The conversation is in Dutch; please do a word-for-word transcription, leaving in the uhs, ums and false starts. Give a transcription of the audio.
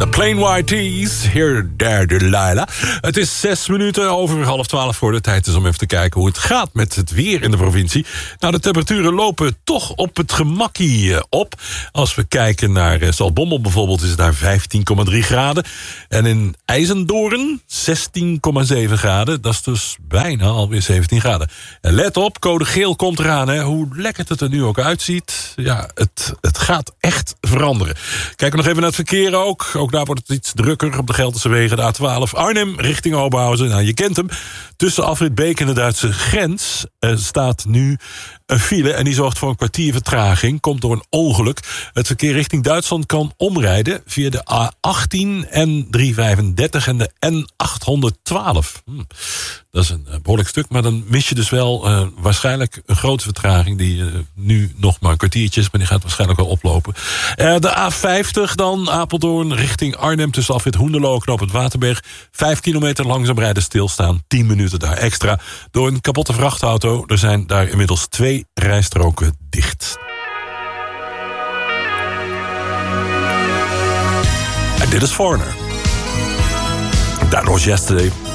The Plain White Tees, Here, There, Delilah. Het is zes minuten over half twaalf voor de tijd is om even te kijken hoe het gaat met het weer in de provincie. Nou, de temperaturen lopen toch op het gemakkie op. Als we kijken naar Zaltbommel bijvoorbeeld is het daar vijftien komma drie graden. En in IJzendoorn zestien komma zeven graden. Dat is dus bijna alweer zeventien graden. En let op, code geel komt eraan. Hè. Hoe lekker het er nu ook uitziet. Ja, het, het gaat echt veranderen. Kijken we nog even naar het verkeer ook. Ook daar wordt het iets drukker op de Gelderse wegen. De A twaalf Arnhem richting Oberhausen. Nou, je kent hem. Tussen afrit Beek en de Duitse grens uh, staat nu een file. En die zorgt voor een kwartier vertraging. Komt door een ongeluk. Het verkeer richting Duitsland kan omrijden via de A achttien, N driehonderdvijfendertig en de N achthonderdtwaalf. Hm. Dat is een uh, behoorlijk stuk. Maar dan mis je dus wel uh, waarschijnlijk een grote vertraging. Die uh, nu nog maar een kwartiertje is. Maar die gaat waarschijnlijk wel oplopen. Uh, de A vijftig dan. Apeldoorn richting Arnhem. Tussen afrit Hoenderloo en Knooppunt Waterberg. Vijf kilometer langzaam rijden stilstaan. Tien minuten daar extra. Door een kapotte vrachtauto. Er zijn daar inmiddels twee rijstroken dicht. En dit is Foreigner. That was yesterday.